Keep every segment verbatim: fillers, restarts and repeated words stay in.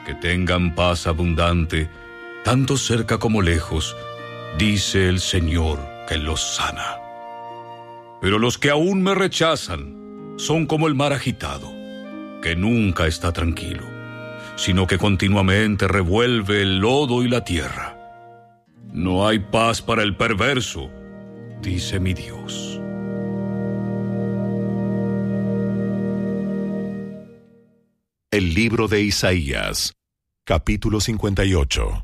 que tengan paz abundante, tanto cerca como lejos, dice el Señor que los sana. Pero los que aún me rechazan son como el mar agitado, que nunca está tranquilo, sino que continuamente revuelve el lodo y la tierra. No hay paz para el perverso, dice mi Dios. El libro de Isaías, capítulo cincuenta y ocho.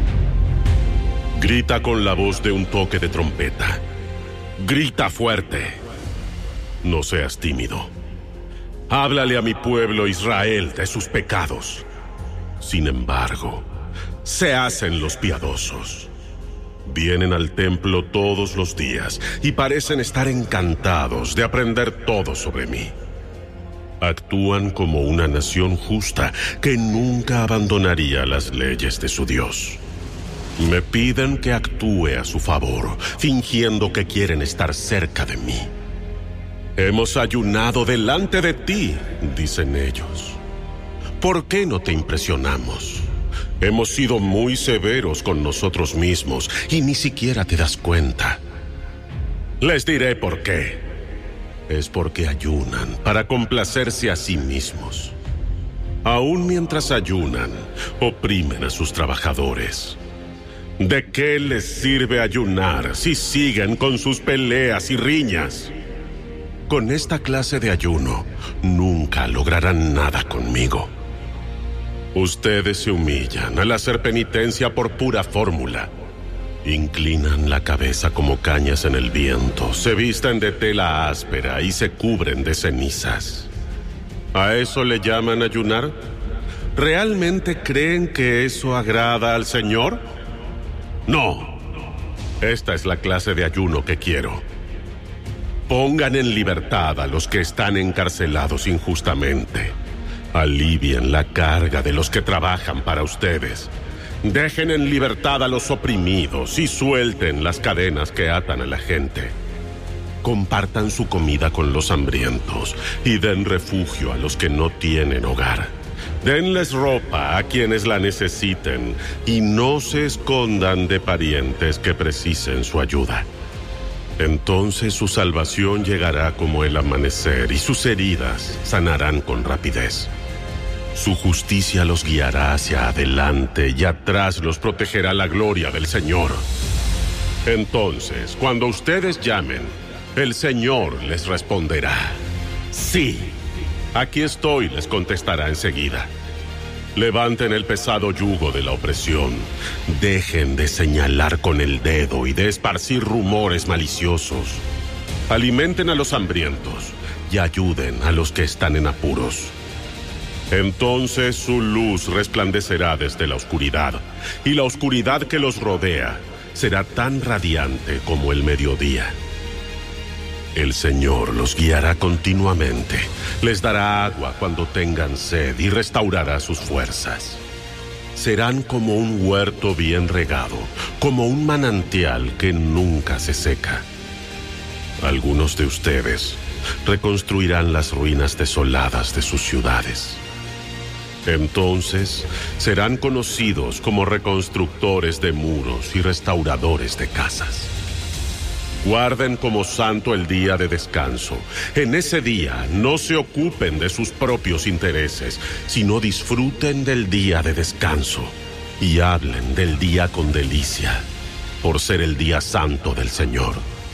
Grita con la voz de un toque de trompeta. Grita fuerte. No seas tímido. Háblale a mi pueblo Israel de sus pecados. Sin embargo, se hacen los piadosos. Vienen al templo todos los días y parecen estar encantados de aprender todo sobre mí. Actúan como una nación justa que nunca abandonaría las leyes de su Dios. Me piden que actúe a su favor, fingiendo que quieren estar cerca de mí. Hemos ayunado delante de ti, dicen ellos. ¿Por qué no te impresionamos? Hemos sido muy severos con nosotros mismos y ni siquiera te das cuenta. Les diré por qué. Es porque ayunan para complacerse a sí mismos. Aún mientras ayunan, oprimen a sus trabajadores. ¿De qué les sirve ayunar si siguen con sus peleas y riñas? Con esta clase de ayuno, nunca lograrán nada conmigo. Ustedes se humillan al hacer penitencia por pura fórmula. Inclinan la cabeza como cañas en el viento, se visten de tela áspera y se cubren de cenizas. ¿A eso le llaman ayunar? ¿Realmente creen que eso agrada al Señor? No. Esta es la clase de ayuno que quiero. Pongan en libertad a los que están encarcelados injustamente. Alivien la carga de los que trabajan para ustedes. Dejen en libertad a los oprimidos y suelten las cadenas que atan a la gente. Compartan su comida con los hambrientos y den refugio a los que no tienen hogar. Denles ropa a quienes la necesiten y no se escondan de parientes que precisen su ayuda. Entonces su salvación llegará como el amanecer y sus heridas sanarán con rapidez. Su justicia los guiará hacia adelante y atrás los protegerá la gloria del Señor. Entonces, cuando ustedes llamen, el Señor les responderá. Sí, aquí estoy, les contestará enseguida. Levanten el pesado yugo de la opresión. Dejen de señalar con el dedo y de esparcir rumores maliciosos. Alimenten a los hambrientos y ayuden a los que están en apuros. Entonces su luz resplandecerá desde la oscuridad, y la oscuridad que los rodea será tan radiante como el mediodía. El Señor los guiará continuamente, les dará agua cuando tengan sed y restaurará sus fuerzas. Serán como un huerto bien regado, como un manantial que nunca se seca. Algunos de ustedes reconstruirán las ruinas desoladas de sus ciudades. Entonces serán conocidos como reconstructores de muros y restauradores de casas. Guarden como santo el día de descanso. En ese día no se ocupen de sus propios intereses, sino disfruten del día de descanso y hablen del día con delicia, por ser el día santo del Señor.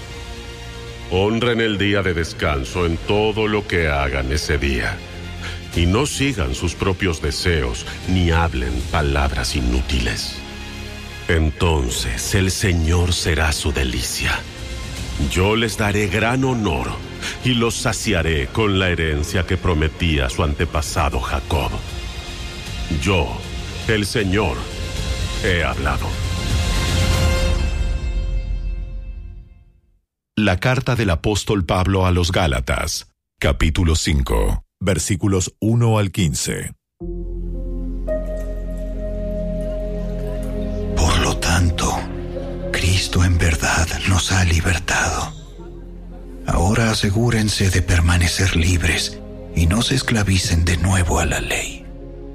Honren el día de descanso en todo lo que hagan ese día. Y no sigan sus propios deseos, ni hablen palabras inútiles. Entonces el Señor será su delicia. Yo les daré gran honor y los saciaré con la herencia que prometí a su antepasado Jacob. Yo, el Señor, he hablado. La carta del apóstol Pablo a los Gálatas, capítulo cinco. Versículos uno al quince. Por lo tanto, Cristo en verdad nos ha libertado. Ahora asegúrense de permanecer libres y no se esclavicen de nuevo a la ley.